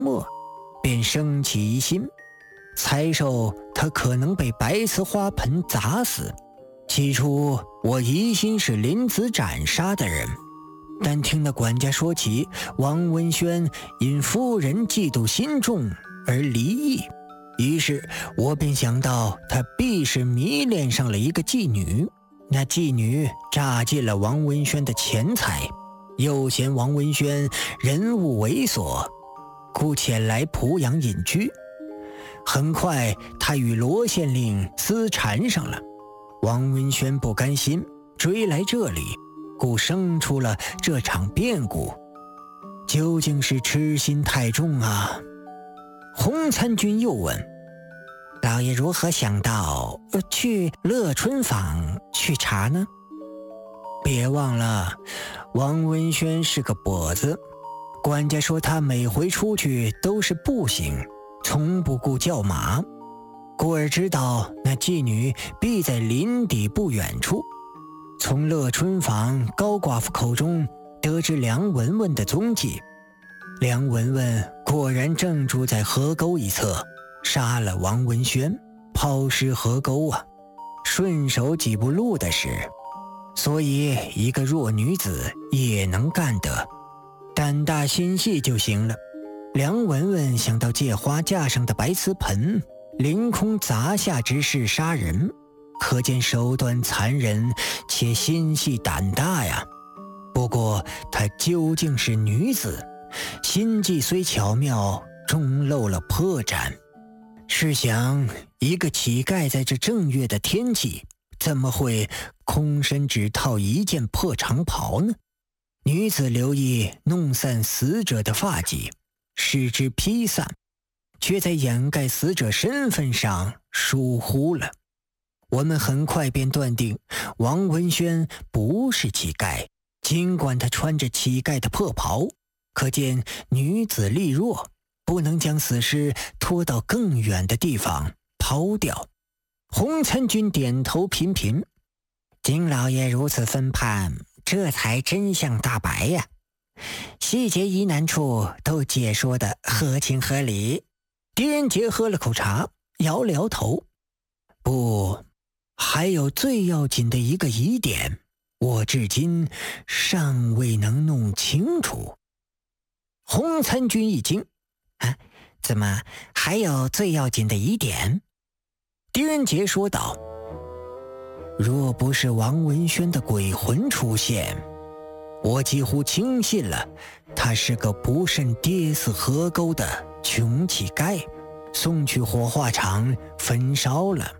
末，便生起疑心，猜受他可能被白瓷花盆砸死。起初我疑心是林子斩杀的人，但听那管家说起王文轩因夫人嫉妒心重而离异，于是我便想到他必是迷恋上了一个妓女，那妓女诈尽了王文轩的钱财，又嫌王文轩人物猥琐，故前来濮阳隐居。很快他与罗县令私缠上了，王文轩不甘心，追来这里，故生出了这场变故。究竟是痴心太重啊。洪参军又问，老爷如何想到去乐春坊去查呢？别忘了王文轩是个跛子，管家说他每回出去都是步行，从不顾叫马，故而知道那妓女必在林底不远处。从乐春坊高寡妇口中得知梁文文的踪迹，梁文文果然正住在河沟一侧，杀了王文轩，抛尸河沟啊，顺手几步路的事，所以一个弱女子也能干得，胆大心细就行了。梁文文想到借花架上的白瓷盆凌空砸下之事杀人，可见手段残忍且心细胆大呀。不过她究竟是女子，心计虽巧妙，终露了破绽。试想一个乞丐在这正月的天气，怎么会空身只套一件破长袍呢？女子留意弄散死者的发髻，使之披散，却在掩盖死者身份上疏忽了。我们很快便断定王文轩不是乞丐，尽管他穿着乞丐的破袍，可见女子力弱，不能将死尸拖到更远的地方抛掉。洪参军点头频频，金老爷如此分判，这才真相大白呀。细节疑难处都解说得合情合理。狄仁杰喝了口茶，摇了摇头，不，还有最要紧的一个疑点，我至今尚未能弄清楚。洪参军一惊，怎么还有最要紧的疑点？狄仁杰说道，若不是王文轩的鬼魂出现，我几乎轻信了他是个不慎跌死河沟的穷乞丐，送去火化场焚烧了。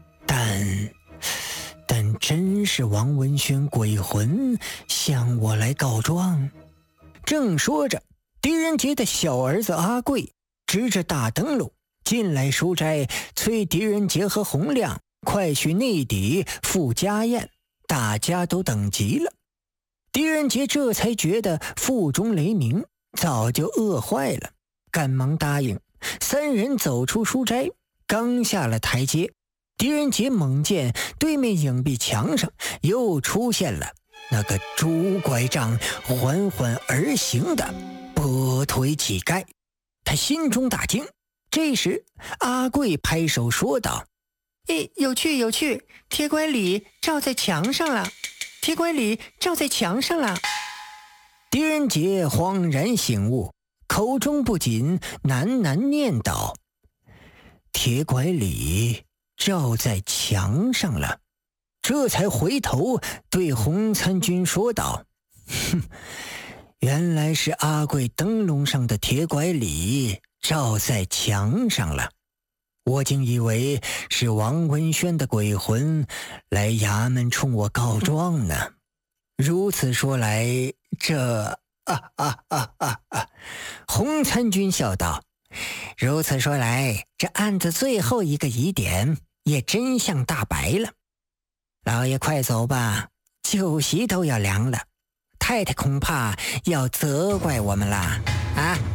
但真是王文轩鬼魂向我来告状。正说着，狄仁杰的小儿子阿贵执着大灯笼进来书斋，催狄仁杰和洪亮快去内底赴家宴，大家都等急了。狄仁杰这才觉得腹中雷鸣，早就饿坏了，赶忙答应。三人走出书斋，刚下了台阶，狄仁杰猛见对面影壁墙上又出现了那个拄拐杖缓缓而行的跛腿乞丐，他心中大惊。这时阿贵拍手说道，有趣有趣，铁拐李照在墙上了，铁拐李照在墙上了。狄仁杰恍然醒悟，口中不禁喃喃念道，铁拐李照在墙上了。这才回头对洪参军说道，原来是阿贵灯笼上的铁拐李照在墙上了，我竟以为是王文轩的鬼魂来衙门冲我告状呢。如此说来，洪参军笑道，如此说来，这案子最后一个疑点也真相大白了。老爷快走吧，酒席都要凉了，太太恐怕要责怪我们了啊。